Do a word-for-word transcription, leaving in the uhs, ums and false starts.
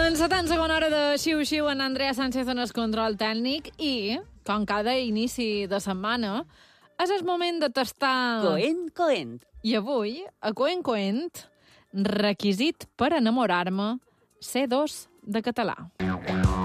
Encetant segona hora de Xiu-Xiu en Andrea Sánchez en el control tècnic i, com cada inici de setmana, és el moment de tastar... Coent, coent. I avui, a Coent Coent, requisit per enamorar-me, C dos de català.